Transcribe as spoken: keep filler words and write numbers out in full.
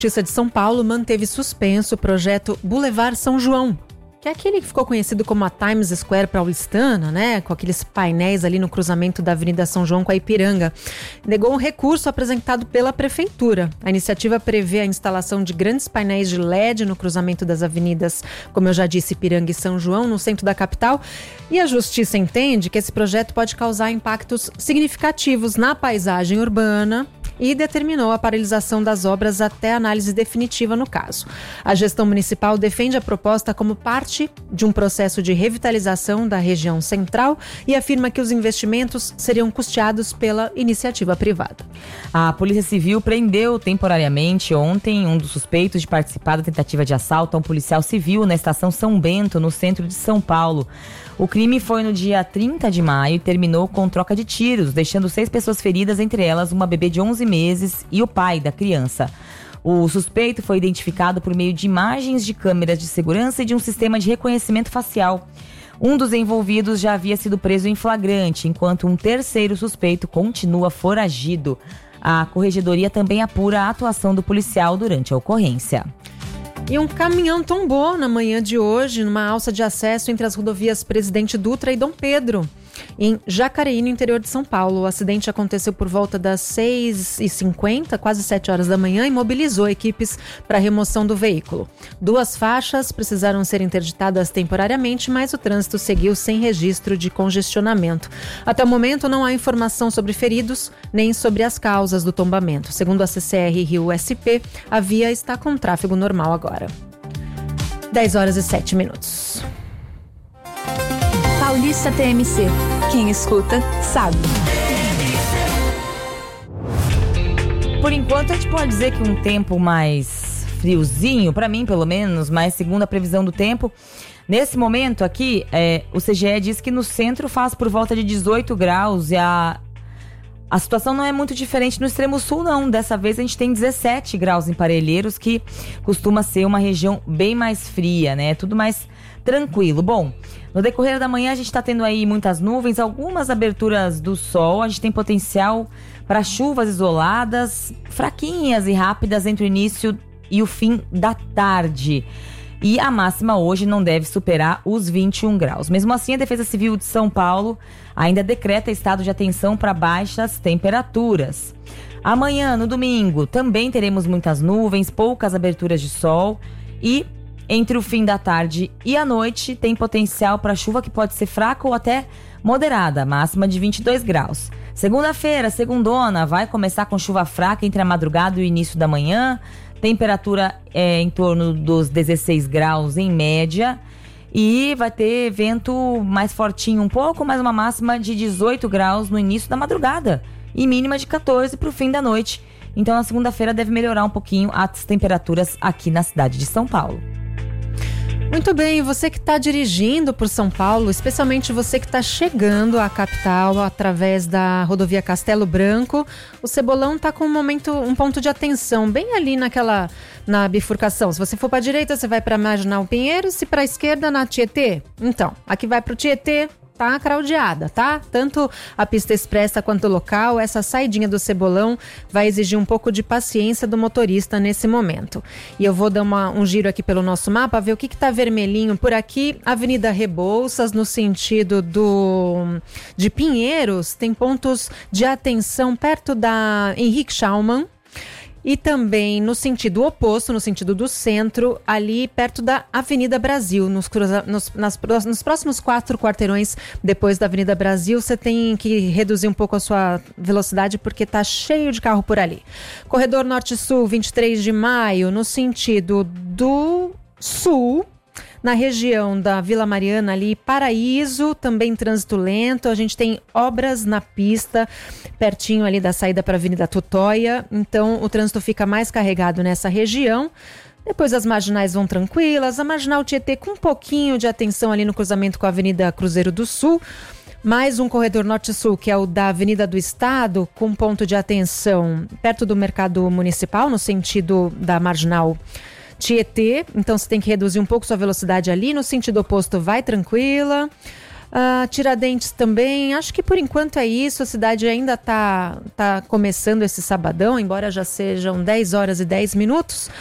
A Justiça de São Paulo manteve suspenso o projeto Boulevard São João, que é aquele que ficou conhecido como a Times Square paulistana, né? Com aqueles painéis ali no cruzamento da Avenida São João com a Ipiranga. Negou um recurso apresentado pela Prefeitura. A iniciativa prevê a instalação de grandes painéis de L E D no cruzamento das avenidas, como eu já disse, Ipiranga e São João, no centro da capital. E a Justiça entende que esse projeto pode causar impactos significativos na paisagem urbana e determinou a paralisação das obras até análise definitiva no caso. A gestão municipal defende a proposta como parte de um processo de revitalização da região central e afirma que os investimentos seriam custeados pela iniciativa privada. A Polícia Civil prendeu temporariamente ontem um dos suspeitos de participar da tentativa de assalto a um policial civil na estação São Bento, no centro de São Paulo. O crime foi no dia trinta de maio e terminou com troca de tiros, deixando seis pessoas feridas, entre elas uma bebê de onze meses e o pai da criança. O suspeito foi identificado por meio de imagens de câmeras de segurança e de um sistema de reconhecimento facial. Um dos envolvidos já havia sido preso em flagrante, enquanto um terceiro suspeito continua foragido. A corregedoria também apura a atuação do policial durante a ocorrência. E um caminhão tombou na manhã de hoje numa alça de acesso entre as rodovias Presidente Dutra e Dom Pedro, em Jacareí, no interior de São Paulo. O acidente aconteceu por volta das seis e cinquenta, quase sete horas da manhã, e mobilizou equipes para a remoção do veículo. Duas faixas precisaram ser interditadas temporariamente, mas o trânsito seguiu sem registro de congestionamento. Até o momento não há informação sobre feridos, nem sobre as causas do tombamento. Segundo a C C R Rio S P, a via está com tráfego normal agora. dez horas e sete minutos. Paulista T M C. Quem escuta, sabe. Por enquanto, a gente pode dizer que um tempo mais friozinho, para mim pelo menos, mas segundo a previsão do tempo, nesse momento aqui, é, o C G E diz que no centro faz por volta de dezoito graus e a, a situação não é muito diferente no extremo sul, não. Dessa vez a gente tem dezessete graus em Parelheiros, que costuma ser uma região bem mais fria, né? Tudo mais tranquilo. Bom, no decorrer da manhã a gente está tendo aí muitas nuvens, algumas aberturas do sol. A gente tem potencial para chuvas isoladas, fraquinhas e rápidas entre o início e o fim da tarde. E a máxima hoje não deve superar os vinte e um graus. Mesmo assim, a Defesa Civil de São Paulo ainda decreta estado de atenção para baixas temperaturas. Amanhã, no domingo, também teremos muitas nuvens, poucas aberturas de sol e entre o fim da tarde e a noite tem potencial para chuva que pode ser fraca ou até moderada, máxima de vinte e dois graus. Segunda-feira, segundona, vai começar com chuva fraca entre a madrugada e o início da manhã. Temperatura é em torno dos dezesseis graus em média. E vai ter vento mais fortinho um pouco, mas uma máxima de dezoito graus no início da madrugada. E mínima de catorze para o fim da noite. Então na segunda-feira deve melhorar um pouquinho as temperaturas aqui na cidade de São Paulo. Muito bem, você que está dirigindo por São Paulo, especialmente você que está chegando à capital através da rodovia Castelo Branco, o Cebolão está com um momento, um ponto de atenção bem ali naquela, na bifurcação. Se você for para a direita, você vai para Marginal Pinheiros, se para a esquerda, na Tietê. Então, aqui vai para o Tietê. Tá craudiada, tá? Tanto a pista expressa quanto o local, essa saidinha do Cebolão vai exigir um pouco de paciência do motorista nesse momento. E eu vou dar uma, um giro aqui pelo nosso mapa, ver o que que tá vermelhinho por aqui. Avenida Rebouças, no sentido do de Pinheiros, tem pontos de atenção perto da Henrique Schaumann. E também no sentido oposto, no sentido do centro, ali perto da Avenida Brasil, nos, cruza, nos, nas, nos próximos quatro quarteirões depois da Avenida Brasil, você tem que reduzir um pouco a sua velocidade porque tá cheio de carro por ali. Corredor Norte-Sul, vinte e três de maio, no sentido do sul, na região da Vila Mariana ali, Paraíso, também trânsito lento. A gente tem obras na pista, pertinho ali da saída para a Avenida Tutóia. Então o trânsito fica mais carregado nessa região. Depois as marginais vão tranquilas. A Marginal Tietê com um pouquinho de atenção ali no cruzamento com a Avenida Cruzeiro do Sul. Mais um corredor norte-sul, que é o da Avenida do Estado, com ponto de atenção perto do Mercado Municipal, no sentido da Marginal Tietê, então você tem que reduzir um pouco sua velocidade ali, no sentido oposto vai tranquila. Uh, Tiradentes também, acho que por enquanto é isso, a cidade ainda está tá começando esse sabadão, embora já sejam dez horas e dez minutos.